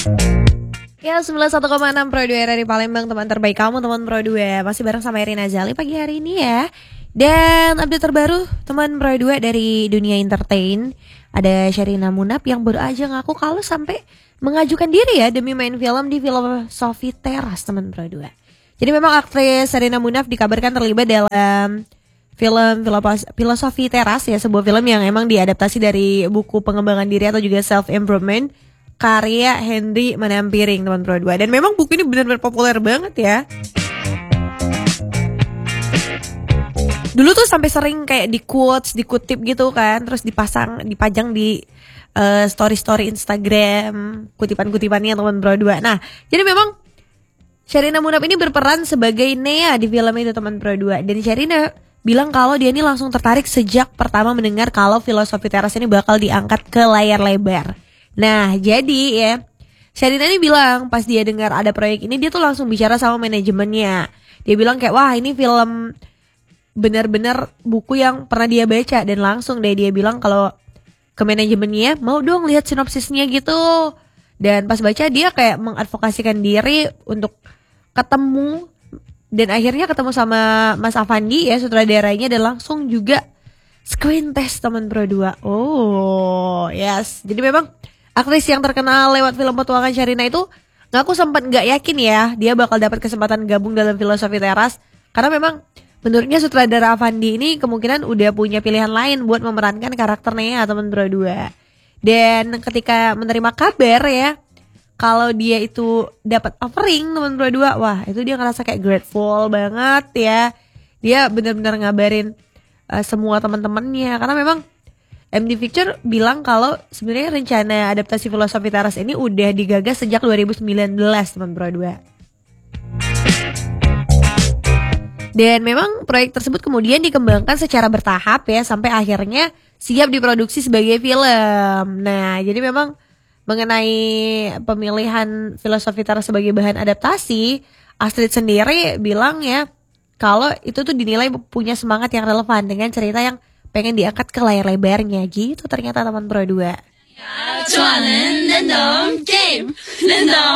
Ya, 91,6 Pro 2 dari Palembang, teman terbaik kamu, teman Pro 2. Masih bareng sama Irina Zali pagi hari ini ya. Dan update terbaru teman Pro 2 dari dunia entertain. Ada Sherina Munaf yang baru aja ngaku kalau sampai mengajukan diri ya demi main film di Filosofi Teras, teman Pro 2. Jadi memang aktris Sherina Munaf dikabarkan terlibat dalam film Filosofi Teras ya, sebuah film yang emang diadaptasi dari buku pengembangan diri atau juga self improvement karya Henry Manampiring, teman Pro 2. Dan memang buku ini benar-benar populer banget ya. Dulu tuh sampai sering kayak di quotes, dikutip gitu kan, terus dipajang di story-story Instagram, kutipan-kutipannya teman Pro 2. Nah, jadi memang Sherina Munaf ini berperan sebagai Nea di film itu, teman Pro 2. Dan Sherina bilang kalau dia ini langsung tertarik sejak pertama mendengar kalau Filosofi Teras ini bakal diangkat ke layar lebar. Nah, jadi ya, Sherina ini bilang pas dia dengar ada proyek ini, dia tuh langsung bicara sama manajemennya. Dia bilang kayak, wah ini film benar-benar buku yang pernah dia baca. Dan langsung deh dia bilang kalau ke manajemennya, mau dong lihat sinopsisnya gitu. Dan pas baca dia kayak mengadvokasikan diri untuk ketemu. Dan akhirnya ketemu sama Mas Afandi ya, sutradaranya, dan langsung juga screen test, teman Pro 2. Oh yes, jadi memang aktris yang terkenal lewat film petualangan Sherina itu ngaku sempat nggak yakin ya dia bakal dapat kesempatan gabung dalam Filosofi Teras, karena memang menurutnya sutradara Afandi ini kemungkinan udah punya pilihan lain buat memerankan karakternya, teman Pro 2. Dan ketika menerima kabar ya kalau dia itu dapat offering, teman Pro 2, wah itu dia ngerasa kayak grateful banget ya. Dia benar-benar ngabarin semua teman-temannya, karena memang MD Picture bilang kalau sebenarnya rencana adaptasi Filosofi Teras ini udah digagas sejak 2019, teman Pro 2. Dan memang proyek tersebut kemudian dikembangkan secara bertahap ya sampai akhirnya siap diproduksi sebagai film. Nah, jadi memang mengenai pemilihan Filosofi Teras sebagai bahan adaptasi, Astrid sendiri bilang ya kalau itu tuh dinilai punya semangat yang relevan dengan cerita yang pengen diangkat ke layar lebarnya gitu ternyata, teman Pro 2.